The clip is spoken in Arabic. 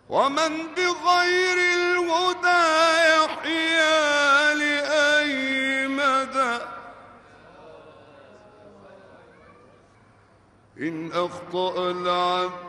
ومن بغير الهدى يحيا لأي مدى. إن أخطأ العبد